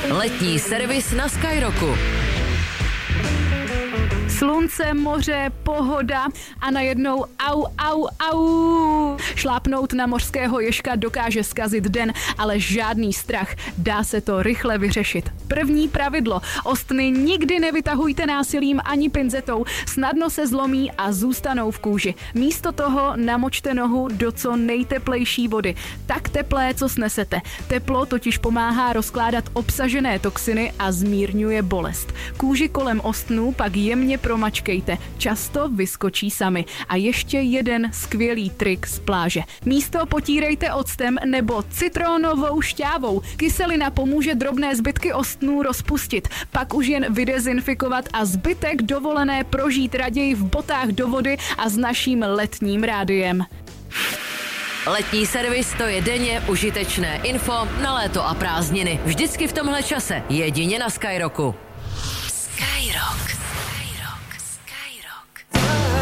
Letní servis na Skyrocku. Slunce, moře, pohoda a najednou au. Šlápnout na mořského ježka dokáže zkazit den, ale žádný strach. Dá se to rychle vyřešit. První pravidlo. Ostny nikdy nevytahujte násilím ani pinzetou. Snadno se zlomí a zůstanou v kůži. Místo toho namočte nohu do co nejteplejší vody. Tak teplé, co snesete. Teplo totiž pomáhá rozkládat obsažené toxiny a zmírňuje bolest. Kůži kolem ostnů pak jemně promačkejte. Často vyskočí sami. A ještě jeden skvělý trik z pláže. Místo potírejte octem nebo citronovou šťávou. Kyselina pomůže drobné zbytky ostnů rozpustit. Pak už jen vydezinfikovat a zbytek dovolené prožít raději v botách do vody a s naším letním rádiem. Letní servis, to je denně užitečné info na léto a prázdniny. Vždycky v tomhle čase, jedině na Skyrocku. Skyrock.